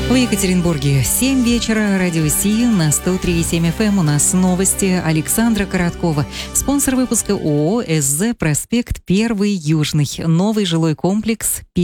В Екатеринбурге 7 вечера. Радио Си на 103,7 FM. У нас новости Александра Короткова. Спонсор выпуска ООО СЗ «Проспект 1 Южный». Новый жилой комплекс